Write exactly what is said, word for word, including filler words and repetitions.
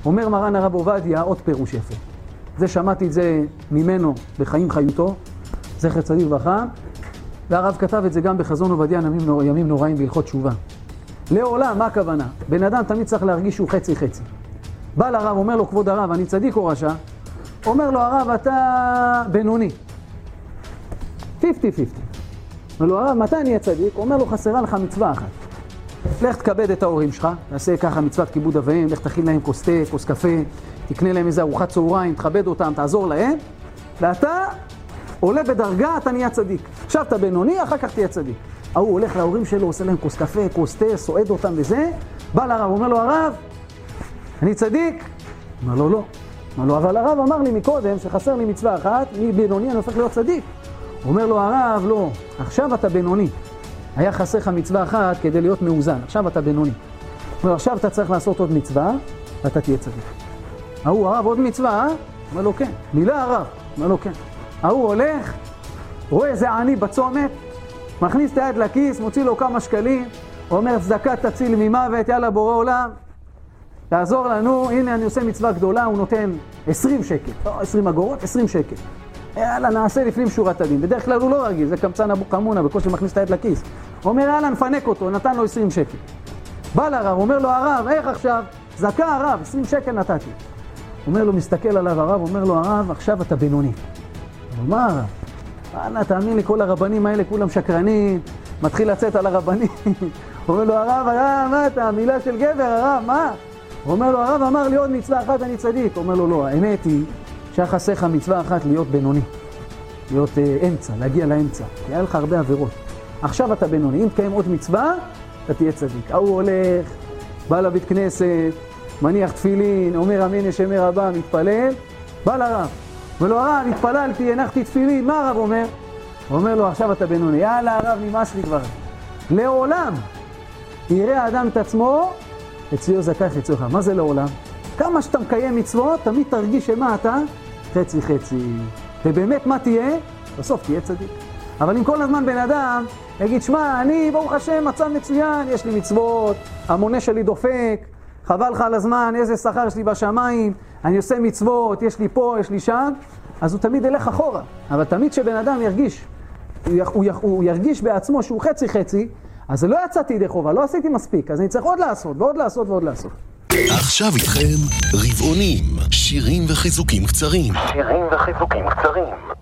אומר מרן הרב עובדיה עוד פירוש יפה. זה שמעתי את זה ממנו בחיים חיותו, זכר צדיק לברכה, והרב כתב את זה גם בחזון עובדיה ימים, נור... ימים נוראים בהלכות תשובה. לעולם, מה הכוונה? בן אדם תמיד צריך להרגיש שהוא חצי חצי. בא לרב, אומר לו, כבוד הרב, אני צדיק או רשע? אומר לו, הרב, אתה בינוני. חמישים חמישים. אומר לו, הרב, מתי אני אהיה צדיק? אומר לו, חסרה לך מצווה אחת. לך תכבד את ההורים שלך, תעשה ככה מצוות כיבוד אביהם, לך תכין להם כוס תה, כוס קפה, תקנה להם איזה ארוחת צהריים, תכבד אותם, תעזור להם, ואתה עולה בדרגה, אתה נהיה צדיק. עכשיו אתה בינוני, אחר כך תהיה צדיק. הוא הולך להורים שלו, עושה להם כוס קפה, כוס תה, סועד אותם וזה, בא לרב, אומר לו, הרב, אני צדיק? אומר לו, לא. אומר לו, אבל הרב אמר לי מקודם שחסר לי מצווה אחת, מבינוני אני הופך להיות צדיק. אומר לו, הרב, לא, עכשיו אתה בינוני. היה חסר לך מצווה אחת כדי להיות מאוזן, עכשיו אתה בינוני. אומר, עכשיו אתה צריך לעשות עוד מצווה, ואתה תהיה צדיק. ההוא, הרב, עוד מצווה, אה? אומר לו, כן. מילה הרב. אומר לו, כן. ההוא הולך, רואה איזה עני בצומת, מכניס את היד לכיס, מוציא לו כמה שקלים, אומר, צדקה תציל ממוות, יאללה בורא עולם, תעזור לנו, הנה אני עושה מצווה גדולה, הוא נותן עשרים שקל, לא עשרים אגורות, עשרים שקל. יאללה, נעשה לפנים שורת הדין. בדרך כלל הוא לא רגיל, זה קמצן אבו קמונה, בקושי מכניס את היד לכיס. הוא אומר, יאללה, נפנק אותו, נתן לו עשרים שקל. בא לרב, אומר לו, הרב, איך עכשיו? זכה הרב, עשרים שקל נתתי. אומר לו, מסתכל עליו הרב, אומר לו, הרב, עכשיו אתה בינוני. הוא אומר, מה הרב? אנא, תאמין לי, כל הרבנים האלה, כולם שקרנים, מתחיל לצאת על הרבנים. הוא אומר לו, הרב, הרב, מה אתה? מילה של גבר, הרב, מה? הוא אומר לו, הרב אמר לי עוד מצווה אחת, אני צדיק. הוא אומר לו, לא, האמת היא שהיה חסר לך מצווה אחת להיות בינוני. להיות אה, אמצע, להגיע לאמצע. היה לך הרבה עבירות. עכשיו אתה בינוני. אם תקיים עוד מצווה, אתה תהיה צדיק. הוא הולך, בא לבית כנסת, מניח תפילין, אומר אמן ישמר רבה, מתפלל, בא לרב. אומר לו, הרב, התפללתי, הנחתי תפילין, מה הרב אומר? הוא אומר לו, עכשיו אתה בינוני. יאללה, הרב, נמאס לי כבר. לעולם יראה האדם את עצמו, אצלו זכאי חצי אחד. מה זה לעולם? כמה שאתה מקיים מצוות, תמיד תרגיש שמה אתה? חצי חצי. ובאמת מה תהיה? בסוף תהיה צדיק. אבל אם כל הזמן בן אדם יגיד, שמע, אני ברוך השם מצב מצוין, יש לי מצוות, המונה שלי דופק, חבל לך על הזמן, איזה שכר יש לי בשמיים, אני עושה מצוות, יש לי פה, יש לי שם, אז הוא תמיד ילך אחורה. אבל תמיד שבן אדם ירגיש, הוא, הוא ירגיש בעצמו שהוא חצי חצי, אז לא יצאתי ידי חובה, לא עשיתי מספיק, אז אני צריך עוד לעשות, ועוד לעשות, ועוד לעשות. עכשיו איתכם רבעונים, שירים וחיזוקים קצרים. שירים וחיזוקים קצרים.